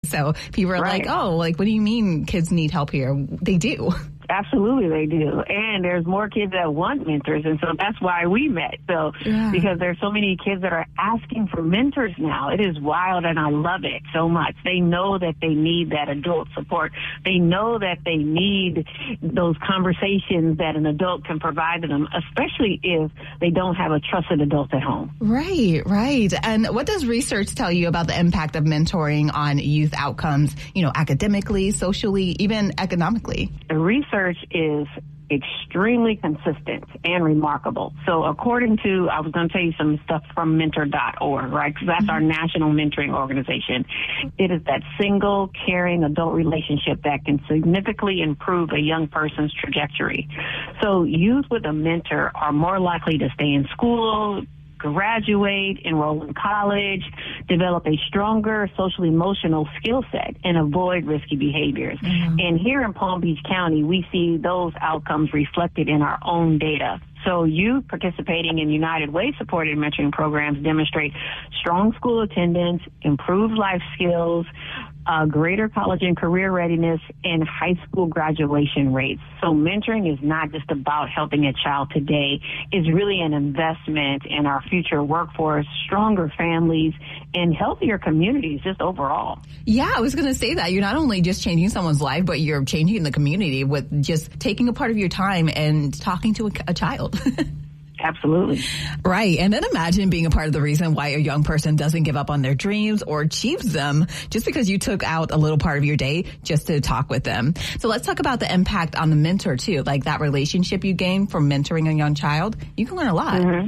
So people are like, oh, like, what do you mean kids need help here? They do. Absolutely, they do. And there's more kids that want mentors, and so that's why we met. So, because there's so many kids that are asking for mentors now. It is wild, and I love it so much. They know that they need that adult support. They know that they need those conversations that an adult can provide to them, especially if they don't have a trusted adult at home. Right, right. And what does research tell you about the impact of mentoring on youth outcomes, you know, academically, socially, even economically? The research is extremely consistent and remarkable. So according to, I was going to tell you some stuff from mentor.org, right? Because that's our national mentoring organization. It is that single, caring adult relationship that can significantly improve a young person's trajectory. So youth with a mentor are more likely to stay in school, graduate, enroll in college, develop a stronger social emotional skill set, and avoid risky behaviors. And here in Palm Beach County, we see those outcomes reflected in our own data. So youth participating in United Way supported mentoring programs demonstrate strong school attendance, improved life skills, greater college and career readiness, and high school graduation rates. So mentoring is not just about helping a child today. It's really an investment in our future workforce, stronger families, and healthier communities just overall. Yeah, I was going to say that. You're not only just changing someone's life, but you're changing the community with just taking a part of your time and talking to a child. Absolutely. Right. And then imagine being a part of the reason why a young person doesn't give up on their dreams or achieves them just because you took out a little part of your day just to talk with them. So let's talk about the impact on the mentor too, like that relationship you gain from mentoring a young child. You can learn a lot.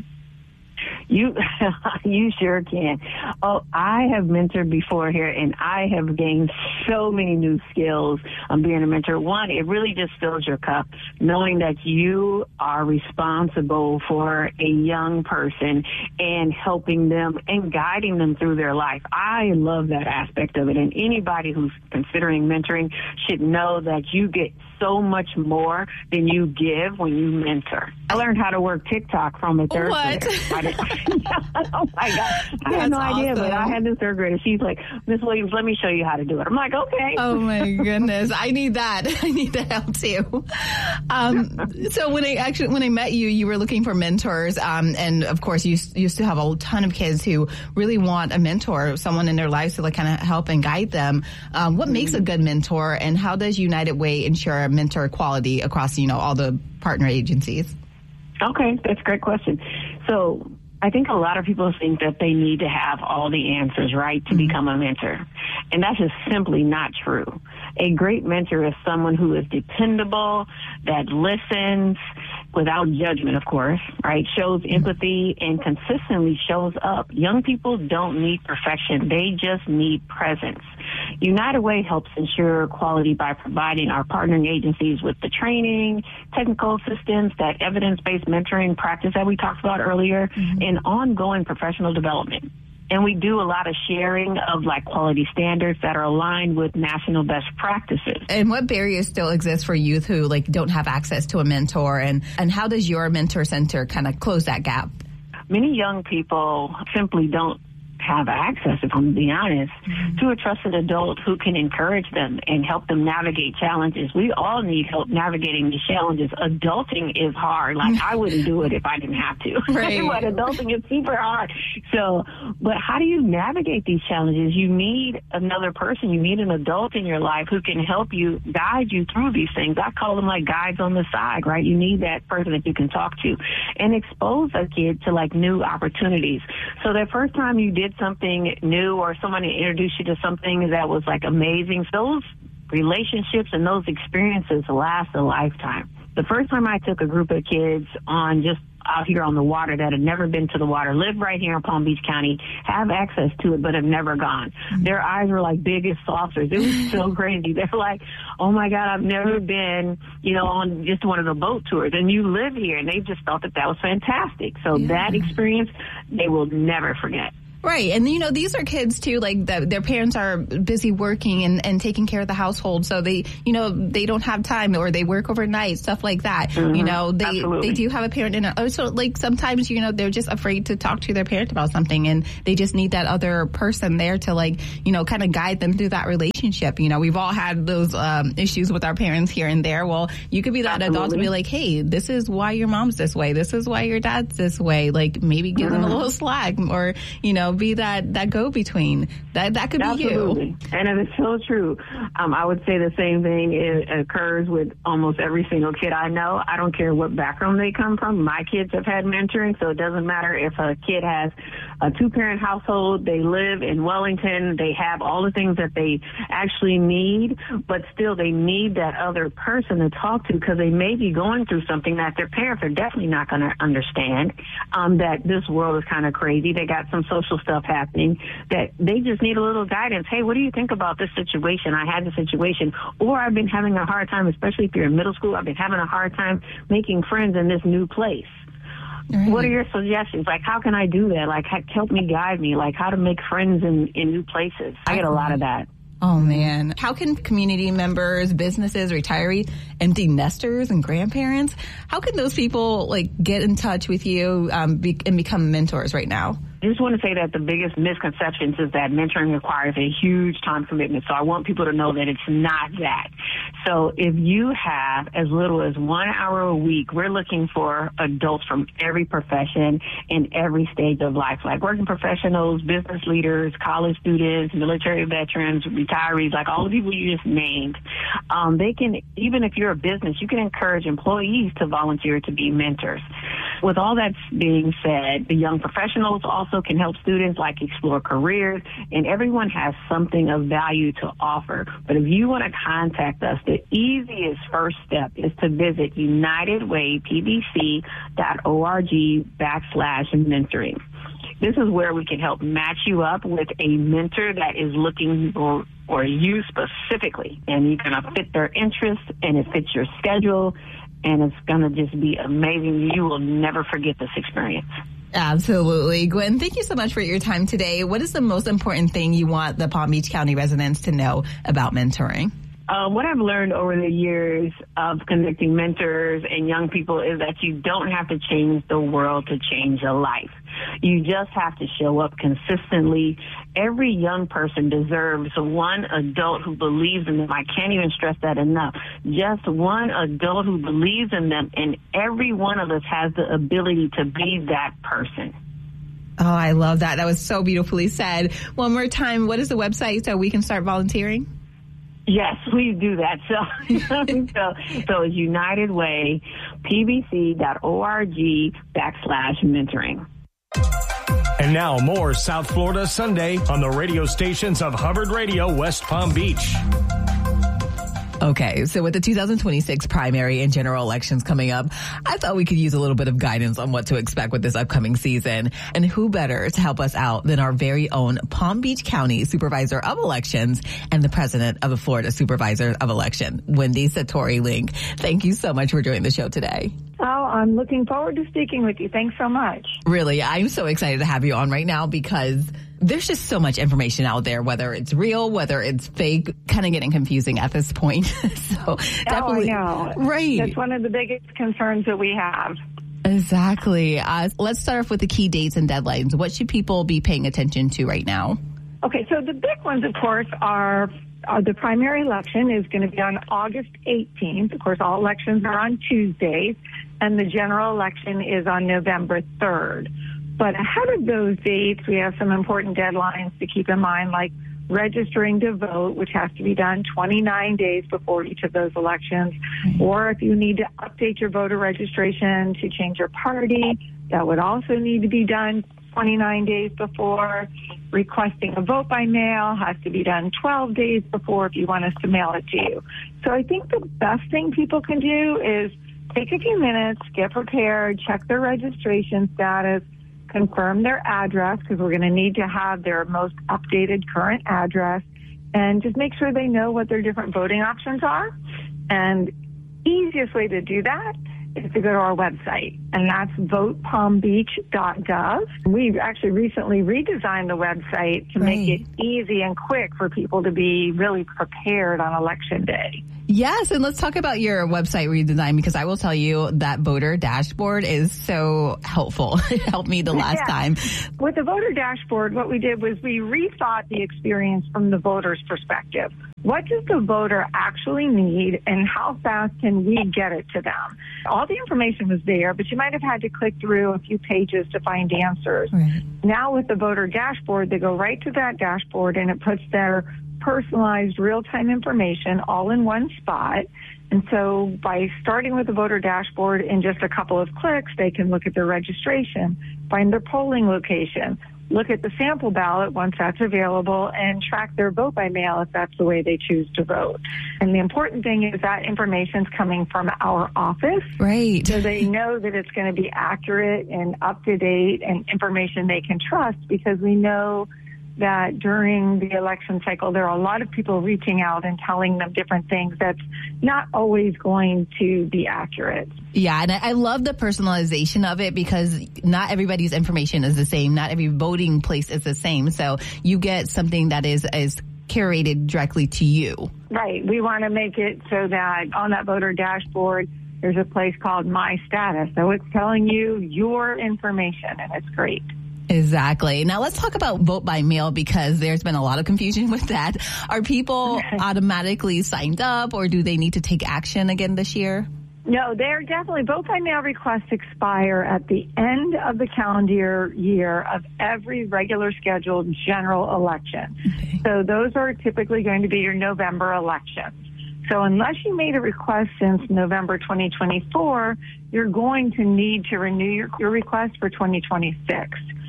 You sure can. Oh, I have mentored before here, and I have gained so many new skills on being a mentor. One, it really just fills your cup, knowing that you are responsible for a young person and helping them and guiding them through their life. I love that aspect of it, and anybody who's considering mentoring should know that you get so much more than you give when you mentor. I learned how to work TikTok from a third grader. Oh my God. I had no idea, but I had this third grader. She's like, Miss Williams, let me show you how to do it. I'm like, okay. Oh my goodness. I need that. I need that help too. So when I met you, you were looking for mentors. And of course you used to have a ton of kids who really want a mentor, someone in their lives to like kind of help and guide them. What makes a good mentor, and how does United Way ensure mentor quality across, you know, all the partner agencies? Okay, that's a great question. So I think a lot of people think that they need to have all the answers, right, to become a mentor. And that's just simply not true. A great mentor is someone who is dependable, that listens without judgment, of course, right, shows empathy and consistently shows up. Young people don't need perfection. They just need presence. United Way helps ensure quality by providing our partnering agencies with the training, technical assistance, that evidence-based mentoring practice that we talked about earlier, and ongoing professional development. And we do a lot of sharing of like quality standards that are aligned with national best practices. And what barriers still exist for youth who like don't have access to a mentor, and how does your mentor center kind of close that gap? Many young people simply don't have access, if I'm being honest, to a trusted adult who can encourage them and help them navigate challenges. We all need help navigating the challenges. Adulting is hard. Like, I wouldn't do it if I didn't have to. Right. But adulting is super hard. So, but how do you navigate these challenges? You need another person. You need an adult in your life who can help you, guide you through these things. I call them like guides on the side, right? You need that person that you can talk to and expose a kid to like new opportunities. So that first time you did something new or someone introduced you to something that was like amazing, those relationships and those experiences last a lifetime. The first time I took a group of kids on just out here on the water that had never been to the water, live right here in Palm Beach County, have access to it, but have never gone. Their eyes were like big as saucers. It was so crazy. They're like, oh my God, I've never been, you know, on just one of the boat tours, and you live here. And they just thought that that was fantastic. So that experience, they will never forget. Right. And, these are kids, too, like their parents are busy working and taking care of the household. So they don't have time, or they work overnight, stuff like that. Mm-hmm. They do have a parent in it. So, like, sometimes, they're just afraid to talk to their parent about something, and they just need that other person there to, like, kind of guide them through that relationship. We've all had those issues with our parents here and there. Well, you could be that adult to be like, hey, this is why your mom's this way. This is why your dad's this way. Like, maybe give them a little slack, or, be that go-between. That could be you. And it is so true. I would say the same thing. It occurs with almost every single kid I know. I don't care what background they come from. My kids have had mentoring, so it doesn't matter if a kid has a two-parent household, they live in Wellington, they have all the things that they actually need, but still they need that other person to talk to, because they may be going through something that their parents are definitely not going to understand, that this world is kind of crazy. They got some social stuff happening that they just need a little guidance. Hey, what do you think about this situation? I had the situation, or I've been having a hard time, especially if you're in middle school, I've been having a hard time making friends in this new place. Right. What are your suggestions? Like, how can I do that? Like, help me, guide me, like how to make friends in new places. I get a lot of that. Oh, man. How can community members, businesses, retirees, empty nesters, and grandparents, how can those people, like, get in touch with you and become mentors right now? I just want to say that the biggest misconceptions is that mentoring requires a huge time commitment. So I want people to know that it's not that. So if you have as little as 1 hour a week, we're looking for adults from every profession in every stage of life, like working professionals, business leaders, college students, military veterans, retirees, like all the people you just named. They can, even if you're a business, you can encourage employees to volunteer to be mentors. With all that being said, the young professionals also can help students, like, explore careers, and everyone has something of value to offer. But if you want to contact us, the easiest first step is to visit unitedwaypbc.org/mentoring. This is where we can help match you up with a mentor that is looking for you specifically, and you're going to fit their interests, and it fits your schedule, and it's going to just be amazing. You will never forget this experience. Absolutely. Gwen, thank you so much for your time today. What is the most important thing you want the Palm Beach County residents to know about mentoring? What I've learned over the years of connecting mentors and young people is that you don't have to change the world to change a life. You just have to show up consistently. Every young person deserves one adult who believes in them. I can't even stress that enough. Just one adult who believes in them, and every one of us has the ability to be that person. Oh, I love that. That was so beautifully said. One more time, what is the website so we can start volunteering? Yes, please do that. So it's unitedwaypbc.org/mentoring. And now more South Florida Sunday on the radio stations of Hubbard Radio, West Palm Beach. Okay, so with the 2026 primary and general elections coming up, I thought we could use a little bit of guidance on what to expect with this upcoming season. And who better to help us out than our very own Palm Beach County Supervisor of Elections and the President of the Florida Supervisor of Election, Wendy Satori-Link. Thank you so much for doing the show today. Oh, I'm looking forward to speaking with you. Thanks so much. Really, I'm so excited to have you on right now because there's just so much information out there, whether it's real, whether it's fake, kind of getting confusing at this point. So definitely. I know. Right. That's one of the biggest concerns that we have. Exactly. Let's start off with the key dates and deadlines. What should people be paying attention to right now? Okay, so the big ones, of course, are the primary election is going to be on August 18th. Of course, all elections are on Tuesdays, and the general election is on November 3rd. But ahead of those dates, we have some important deadlines to keep in mind, like registering to vote, which has to be done 29 days before each of those elections. Or if you need to update your voter registration to change your party, that would also need to be done 29 days before. Requesting a vote by mail has to be done 12 days before if you want us to mail it to you. So I think the best thing people can do is take a few minutes, get prepared, check their registration status, confirm their address, because we're going to need to have their most updated current address, and just make sure they know what their different voting options are. And easiest way to do that is to go to our website, and that's votepalmbeach.gov. We actually recently redesigned the website to make it easy and quick for people to be really prepared on Election Day. Yes, and let's talk about your website redesign, because I will tell you that voter dashboard is so helpful. It helped me the last time. With the voter dashboard, what we did was we rethought the experience from the voter's perspective. What does the voter actually need, and how fast can we get it to them? All the information was there, but you might have had to click through a few pages to find answers. Right. Now with the voter dashboard, they go right to that dashboard, and it puts their personalized real-time information all in one spot. And so by starting with the voter dashboard in just a couple of clicks, they can look at their registration, find their polling location, look at the sample ballot once that's available, and track their vote by mail if that's the way they choose to vote. And the important thing is that information's coming from our office. Right. So they know that it's going to be accurate and up to date and information they can trust, because we know that during the election cycle, there are a lot of people reaching out and telling them different things that's not always going to be accurate. Yeah, and I love the personalization of it, because not everybody's information is the same. Not every voting place is the same. So you get something that is curated directly to you. Right. We want to make it so that on that voter dashboard, there's a place called My Status. So it's telling you your information, and it's great. Exactly. Now let's talk about vote by mail, because there's been a lot of confusion with that. Are people automatically signed up, or do they need to take action again this year? No, they're definitely, vote by mail requests expire at the end of the calendar year of every regular scheduled general election. Okay. So those are typically going to be your November elections. So unless you made a request since November 2024, you're going to need to renew your request for 2026.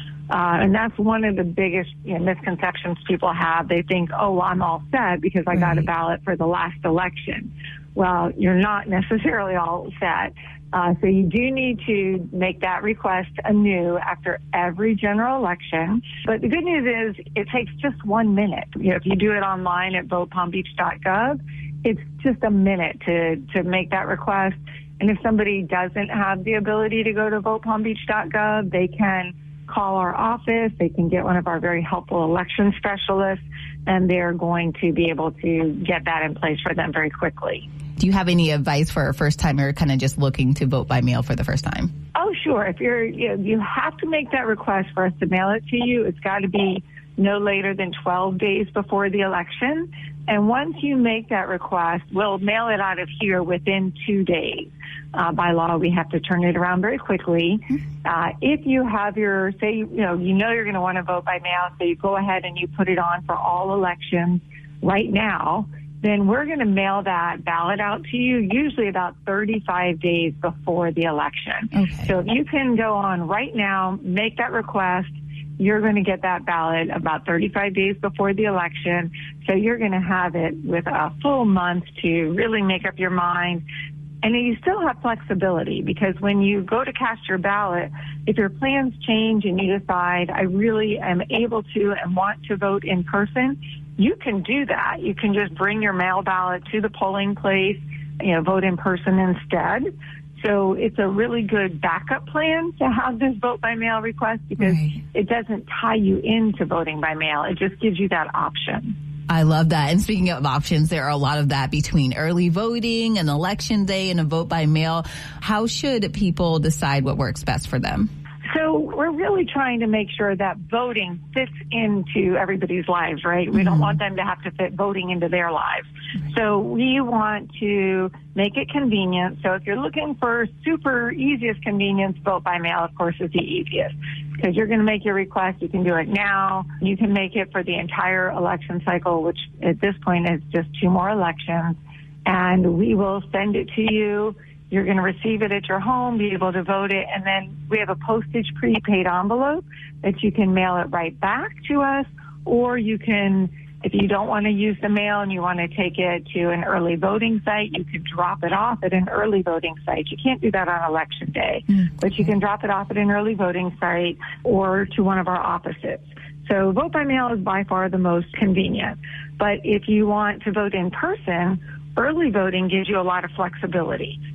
And that's one of the biggest misconceptions people have. They think, oh, I'm all set because I got a ballot for the last election. Well, you're not necessarily all set. So you do need to make that request anew after every general election. But the good news is it takes just 1 minute. If you do it online at votepalmbeach.gov, it's just a minute to make that request. And if somebody doesn't have the ability to go to votepalmbeach.gov, they can call our office. They can get one of our very helpful election specialists, and they're going to be able to get that in place for them very quickly. Do you have any advice for a first timer kind of just looking to vote by mail for the first time? Oh, sure. If you have to make that request for us to mail it to you. It's got to be no later than 12 days before the election. And once you make that request, we'll mail it out of here within 2 days. By law, we have to turn it around very quickly. If you have your, say, you know you're going to want to vote by mail, so you go ahead and you put it on for all elections right now, then we're going to mail that ballot out to you usually about 35 days before the election. Okay. So if you can go on right now, make that request, you're going to get that ballot about 35 days before the election. So you're going to have it with a full month to really make up your mind. And you still have flexibility, because when you go to cast your ballot, if your plans change and you decide, I really am able to and want to vote in person, you can do that. You can just bring your mail ballot to the polling place, vote in person instead. So it's a really good backup plan to have this vote by mail request, because it doesn't tie you into voting by mail. It just gives you that option. I love that. And speaking of options, there are a lot of that between early voting and election day and a vote by mail. How should people decide what works best for them? So we're really trying to make sure that voting fits into everybody's lives, right? We don't want them to have to fit voting into their lives. So we want to make it convenient. So if you're looking for super easiest convenience, vote by mail, of course, is the easiest, because you're going to make your request. You can do it now. You can make it for the entire election cycle, which at this point is just 2 more elections, and we will send it to you. You're going to receive it at your home, be able to vote it, and then we have a postage prepaid envelope that you can mail it right back to us, or you can, if you don't want to use the mail and you want to take it to an early voting site, you can drop it off at an early voting site. You can't do that on election day, but you can drop it off at an early voting site or to one of our offices. So vote by mail is by far the most convenient. But if you want to vote in person, early voting gives you a lot of flexibility.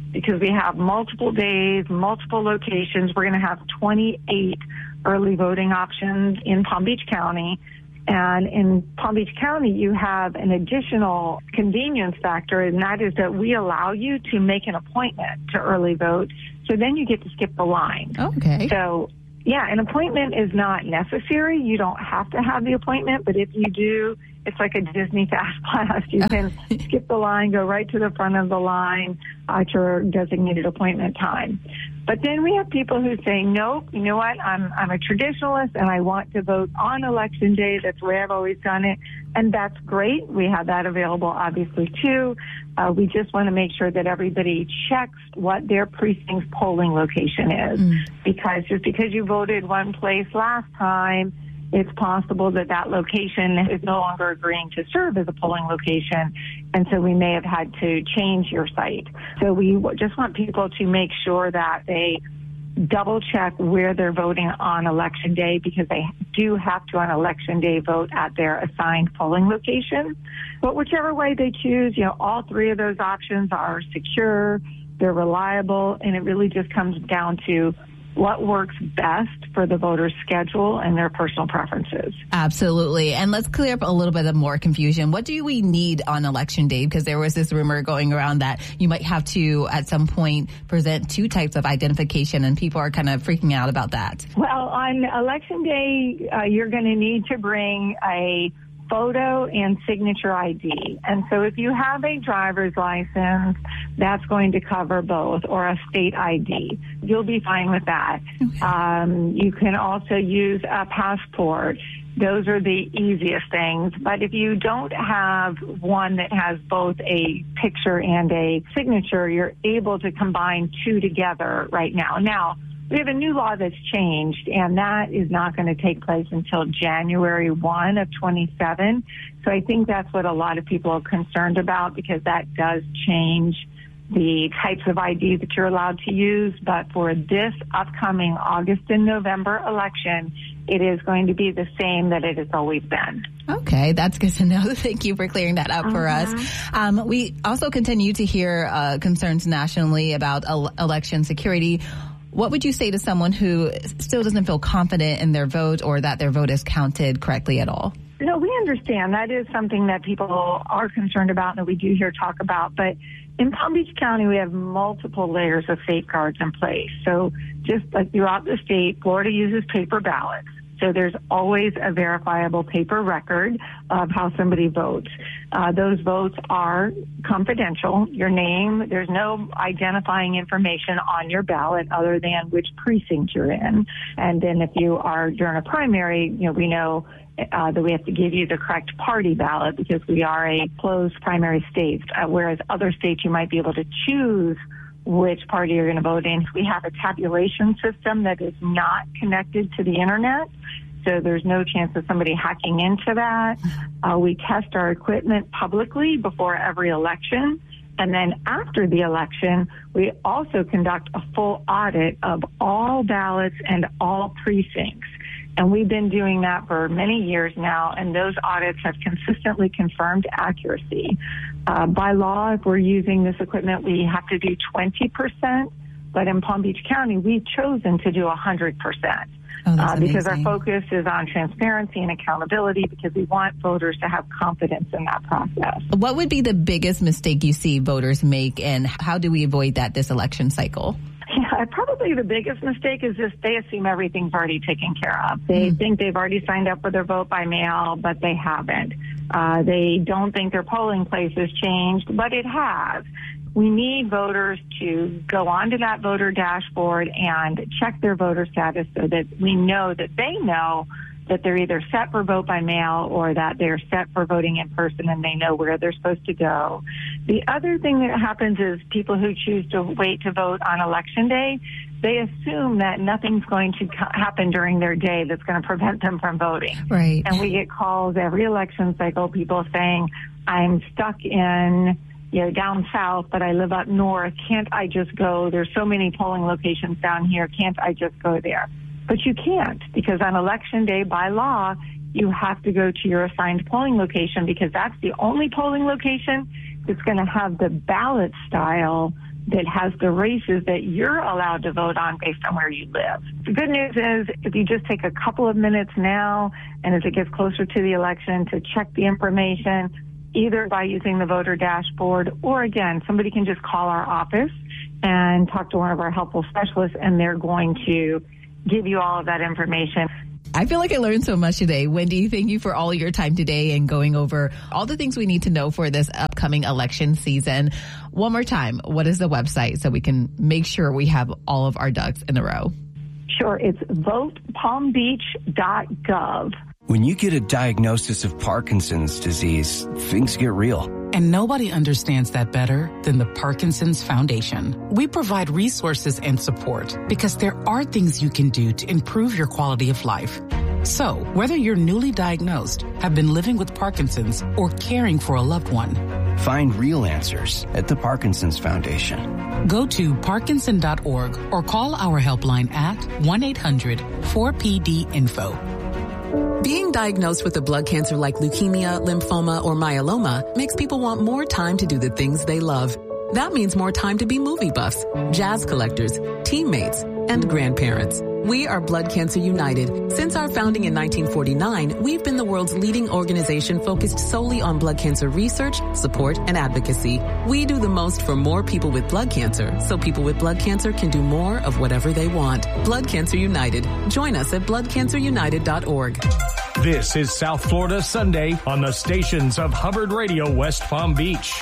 because we have multiple days, multiple locations. We're going to have 28 early voting options in Palm Beach County. And in Palm Beach County, you have an additional convenience factor, and that is that we allow you to make an appointment to early vote. So then you get to skip the line. Okay. So, yeah, an appointment is not necessary. You don't have to have the appointment, but if you do, it's like a Disney Fast Pass. You can skip the line, go right to the front of the line at your designated appointment time. But then we have people who say, nope, you know what, I'm a traditionalist and I want to vote on Election Day. That's the way I've always done it. And that's great. We have that available, obviously, too. We just want to make sure that everybody checks what their precinct's polling location is. Because just because you voted one place last time, it's possible that that location is no longer agreeing to serve as a polling location, and so we may have had to change your site. So we just want people to make sure that they double check where they're voting on Election Day, because they do have to on Election Day vote at their assigned polling location. But whichever way they choose, all three of those options are secure, they're reliable, and it really just comes down to what works best for the voter's schedule and their personal preferences. Absolutely. And let's clear up a little bit of more confusion. What do we need on Election Day? Because there was this rumor going around that you might have to, at some point, present two types of identification, and people are kind of freaking out about that. Well, on Election Day, you're going to need to bring a photo and signature ID. And so if you have a driver's license, that's going to cover both, or a state ID. You'll be fine with that. Okay. You can also use a passport. Those are the easiest things. But if you don't have one that has both a picture and a signature, you're able to combine two together right now. Now, we have a new law that's changed, and that is not going to take place until January 1 of 27. So I think that's what a lot of people are concerned about, because that does change the types of ID that you're allowed to use. But for this upcoming August and November election, it is going to be the same that it has always been. Okay, that's good to know. Thank you for clearing that up for us. We also continue to hear concerns nationally about election security. What would you say to someone who still doesn't feel confident in their vote, or that their vote is counted correctly at all? No, we understand. That is something that people are concerned about and that we do hear talk about. But in Palm Beach County, we have multiple layers of safeguards in place. So just like throughout the state, Florida uses paper ballots. So there's always a verifiable paper record of how somebody votes. Those votes are confidential. Your name, there's no identifying information on your ballot other than which precinct you're in. And then if you are during a primary, we know that we have to give you the correct party ballot, because we are a closed primary state, whereas other states you might be able to choose which party you're going to vote in. We have a tabulation system that is not connected to the internet, so there's no chance of somebody hacking into that. We test our equipment publicly before every election, and then after the election, we also conduct a full audit of all ballots and all precincts. And we've been doing that for many years now, and those audits have consistently confirmed accuracy. By law, if we're using this equipment, we have to do 20%, but in Palm Beach County, we've chosen to do 100%. Because our focus is on transparency and accountability, because we want voters to have confidence in that process. What would be the biggest mistake you see voters make, and how do we avoid that this election cycle? Yeah, probably the biggest mistake is just they assume everything's already taken care of. They think they've already signed up for their vote by mail, but they haven't. They don't think their polling place has changed, but it has. We need voters to go onto that voter dashboard and check their voter status, so that we know that they know that they're either set for vote by mail or that they're set for voting in person, and they know where they're supposed to go. The other thing that happens is people who choose to wait to vote on Election Day, they assume that nothing's going to happen during their day that's going to prevent them from voting. Right. And we get calls every election cycle, people saying, I'm stuck in down south, but I live up north. Can't I just go? There's so many polling locations down here. Can't I just go there? But you can't, because on Election Day, by law, you have to go to your assigned polling location, because that's the only polling location that's going to have the ballot style that has the races that you're allowed to vote on based on where you live. The good news is if you just take a couple of minutes now and as it gets closer to the election to check the information, either by using the voter dashboard or, again, somebody can just call our office and talk to one of our helpful specialists, and they're going to give you all of that information. I feel like I learned so much today. Wendy, thank you for all your time today and going over all the things we need to know for this upcoming election season. One more time, what is the website so we can make sure we have all of our ducks in a row? Sure, it's votepalmbeach.gov. When you get a diagnosis of Parkinson's disease, things get real. And nobody understands that better than the Parkinson's Foundation. We provide resources and support because there are things you can do to improve your quality of life. So, whether you're newly diagnosed, have been living with Parkinson's, or caring for a loved one, find real answers at the Parkinson's Foundation. Go to parkinson.org or call our helpline at 1-800-4PD-INFO. Being diagnosed with a blood cancer like leukemia, lymphoma, or myeloma makes people want more time to do the things they love. That means more time to be movie buffs, jazz collectors, teammates, and grandparents. We are Blood Cancer United. Since our founding in 1949, we've been the world's leading organization focused solely on blood cancer research, support, and advocacy. We do the most for more people with blood cancer, so people with blood cancer can do more of whatever they want. Blood Cancer United. Join us at bloodcancerunited.org. This is South Florida Sunday on the stations of Hubbard Radio West Palm Beach.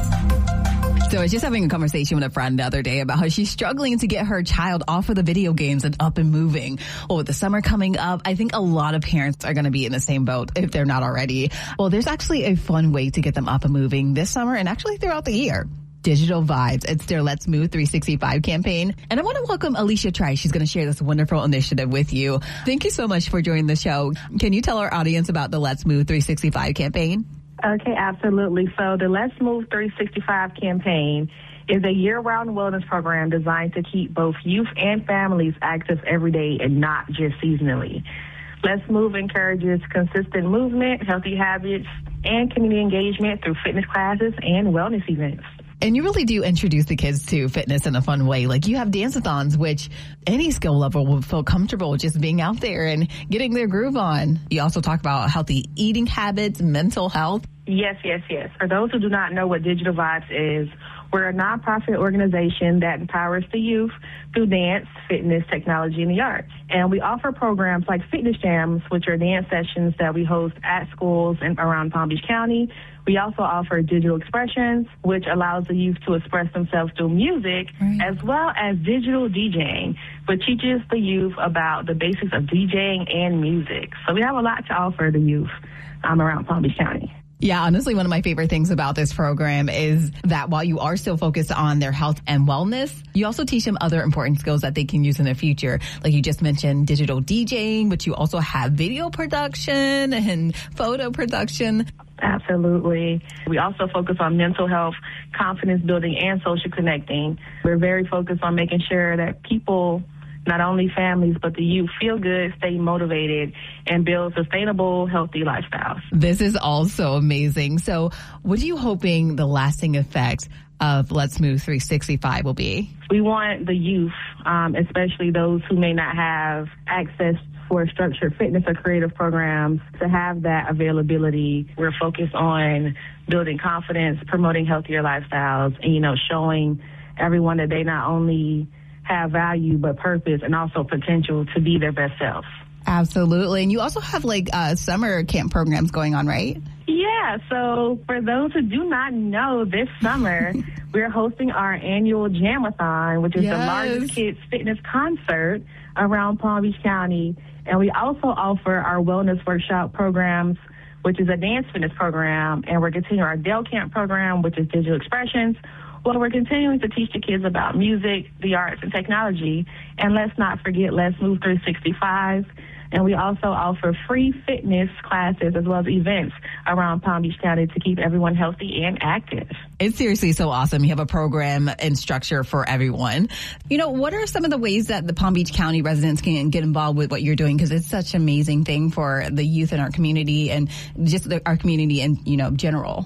So I was just having a conversation with a friend the other day about how she's struggling to get her child off of the video games and up and moving. Well, with the summer coming up, I think a lot of parents are going to be in the same boat if they're not already. Well, there's actually a fun way to get them up and moving this summer and actually throughout the year. Digital Vibes. It's their Let's Move 365 campaign. And I want to welcome Alicia Trice. She's going to share this wonderful initiative with you. Thank you so much for joining the show. Can you tell our audience about the Let's Move 365 campaign? Okay, absolutely. So the Let's Move 365 campaign is a year-round wellness program designed to keep both youth and families active every day and not just seasonally. Let's Move encourages consistent movement, healthy habits, and community engagement through fitness classes and wellness events. And you really do introduce the kids to fitness in a fun way. Like you have dance-a-thons, which any skill level will feel comfortable just being out there and getting their groove on. You also talk about healthy eating habits, mental health. Yes. For those who do not know what Digital Vibes is, we're a nonprofit organization that empowers the youth through dance, fitness, technology, and the arts. And we offer programs like Fitness Jams, which are dance sessions that we host at schools and around Palm Beach County. We also offer Digital Expressions, which allows the youth to express themselves through music, as well as digital DJing, which teaches the youth about the basics of DJing and music. So we have a lot to offer the youth around Palm Beach County. Yeah, honestly, one of my favorite things about this program is that while you are still focused on their health and wellness, you also teach them other important skills that they can use in the future. Like you just mentioned, digital DJing, but you also have video production and photo production. Absolutely. We also focus on mental health, confidence building, and social connecting. We're very focused on making sure that people, not only families, but the youth, feel good, stay motivated, and build sustainable, healthy lifestyles. This is also amazing. So what are you hoping the lasting effect of Let's Move 365 will be? We want the youth, especially those who may not have access for structured fitness or creative programs, to have that availability. We're focused on building confidence, promoting healthier lifestyles, and, showing everyone that they not only have value, but purpose and also potential to be their best self. Absolutely. And you also have summer camp programs going on, right? Yeah. So for those who do not know, this summer we're hosting our annual Jam-a-thon, which is the largest kids fitness concert around Palm Beach County. And we also offer our wellness workshop programs, which is a dance fitness program. And we're continuing our Dell Camp program, which is Digital Expressions. Well, we're continuing to teach the kids about music, the arts, and technology. And let's not forget Let's Move 365. And we also offer free fitness classes as well as events around Palm Beach County to keep everyone healthy and active. It's seriously so awesome. You have a program and structure for everyone. What are some of the ways that the Palm Beach County residents can get involved with what you're doing? Because it's such an amazing thing for the youth in our community and just our community in, general.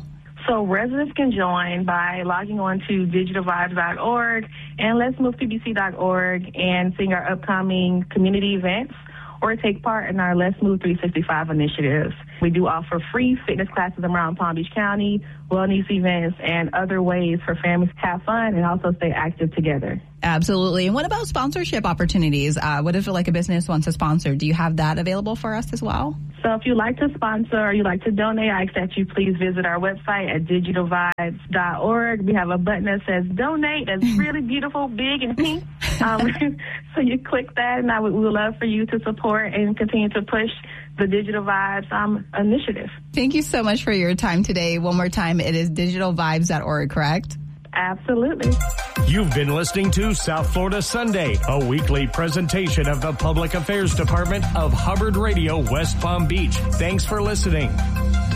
So residents can join by logging on to digitalvibes.org and letsmovepbc.org and seeing our upcoming community events or take part in our Let's Move 365 initiatives. We do offer free fitness classes around Palm Beach County, wellness events, and other ways for families to have fun and also stay active together. Absolutely. And what about sponsorship opportunities? What if like a business wants to sponsor? Do you have that available for us as well? So if you'd like to sponsor or you'd like to donate, I ask that you please visit our website at digitalvibes.org. We have a button that says donate. That's really beautiful, big, and pink. So you click that, and we would love for you to support and continue to push the Digital Vibes initiative. Thank you so much for your time today. One more time, it is digitalvibes.org, correct? Absolutely. You've been listening to South Florida Sunday, a weekly presentation of the Public Affairs Department of Hubbard Radio, West Palm Beach. Thanks for listening.